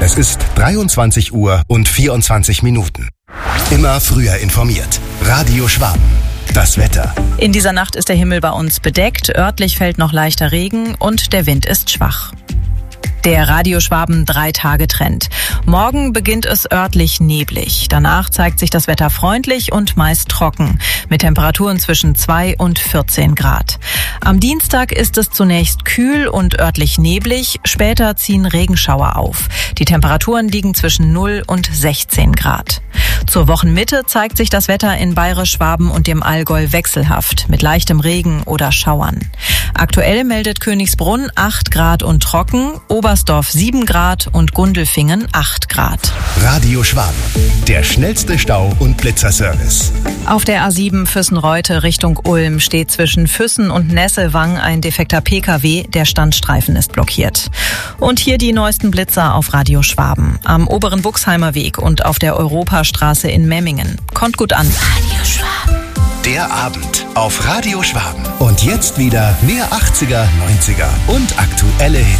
Es ist 23 Uhr und 24 Minuten. Immer früher informiert. Radio Schwaben. Das Wetter. In dieser Nacht ist der Himmel bei uns bedeckt, örtlich fällt noch leichter Regen und der Wind ist schwach. Der Radio Schwaben 3-Tage-Trend. Morgen beginnt es örtlich neblig. Danach zeigt sich das Wetter freundlich und meist trocken, mit Temperaturen zwischen 2 und 14 Grad. Am Dienstag ist es zunächst kühl und örtlich neblig, später ziehen Regenschauer auf. Die Temperaturen liegen zwischen 0 und 16 Grad. Zur Wochenmitte zeigt sich das Wetter in Bayerisch-Schwaben und dem Allgäu wechselhaft, mit leichtem Regen oder Schauern. Aktuell meldet Königsbrunn 8 Grad und trocken, Oberstdorf 7 Grad und Gundelfingen 8 Grad. Radio Schwaben, der schnellste Stau- und Blitzerservice. Auf der A7 Füssen-Reute Richtung Ulm steht zwischen Füssen und Nesselwang ein defekter PKW, der Standstreifen ist blockiert. Und hier die neuesten Blitzer auf Radio Schwaben. Am oberen Buxheimer Weg und auf der Europastraße in Memmingen. Kommt gut an. Radio Schwaben. Der Abend auf Radio Schwaben. Und jetzt wieder mehr 80er, 90er und aktuelle Hits.